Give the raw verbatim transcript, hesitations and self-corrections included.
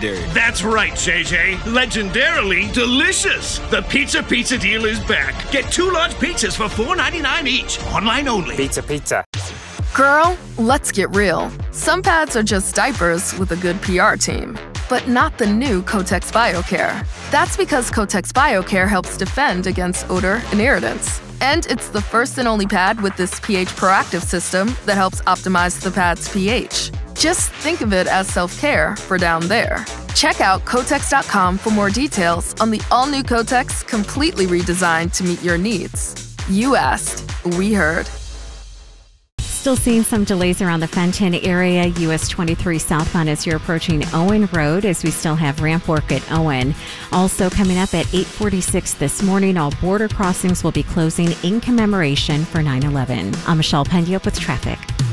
legendary. That's right, J J. Legendarily delicious. The Pizza Pizza deal is back. Get two large pizzas for four ninety-nine each. Online only. Pizza Pizza. Girl, let's get real. Some pads are just diapers with a good P R team. But not the new Kotex BioCare. That's because Kotex BioCare helps defend against odor and irritants. And it's the first and only pad with this pH proactive system that helps optimize the pad's pH. Just think of it as self-care for down there. Check out Kotex dot com for more details on the all-new Kotex, completely redesigned to meet your needs. You asked, we heard. Still seeing some delays around the Fenton area, U S twenty-three southbound as you're approaching Owen Road, as we still have ramp work at Owen. Also coming up at eight forty-six this morning, all border crossings will be closing in commemoration for nine eleven. I'm Michelle Pendiop with traffic.